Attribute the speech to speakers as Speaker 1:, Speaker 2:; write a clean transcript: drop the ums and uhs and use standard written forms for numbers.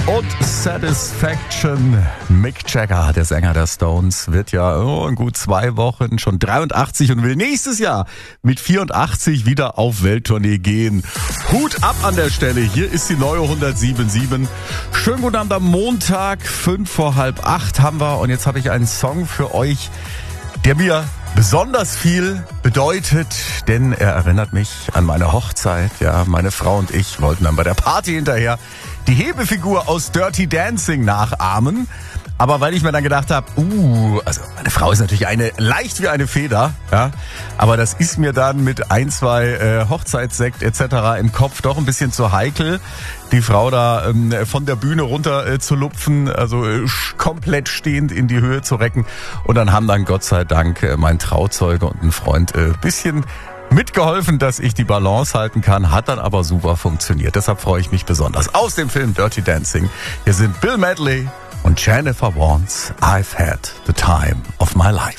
Speaker 1: und Satisfaction. Mick Jagger, der Sänger der Stones, wird ja in gut 2 Wochen schon 83 und will nächstes Jahr mit 84 wieder auf Welttournee gehen. Hut ab an der Stelle, hier ist die neue 107.7. Schönen guten Abend am Montag, 7:45 haben wir und jetzt habe ich einen Song für euch, der mir besonders viel bedeutet, denn er erinnert mich an meine Hochzeit. Ja, meine Frau und ich wollten dann bei der Party hinterher die Hebefigur aus Dirty Dancing nachahmen. Aber weil ich mir dann gedacht habe, also meine Frau ist natürlich leicht wie eine Feder, ja, aber das ist mir dann mit 1, 2 Hochzeitssekt etc. im Kopf doch ein bisschen zu heikel, die Frau da von der Bühne runter zu lupfen, also komplett stehend in die Höhe zu recken. Und dann haben dann Gott sei Dank mein Trauzeuge und ein Freund bisschen mitgeholfen, dass ich die Balance halten kann, hat dann aber super funktioniert. Deshalb freue ich mich besonders. Aus dem Film Dirty Dancing, hier sind Bill Medley und Jennifer Warnes, I've had the time of my life.